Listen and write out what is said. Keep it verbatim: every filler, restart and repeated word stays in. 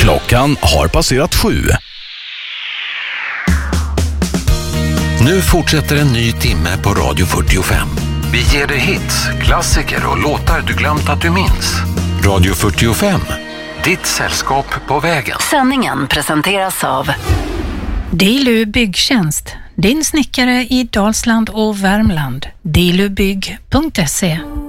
Klockan har passerat sju. Nu fortsätter en ny timme på Radio fyrtiofem. Vi ger dig hits, klassiker och låtar du glömt att du minns. Radio fyrtiofem, ditt sällskap på vägen. Sändningen presenteras av Dilu Byggtjänst, din snickare i Dalsland och Värmland. dilubygg punkt se.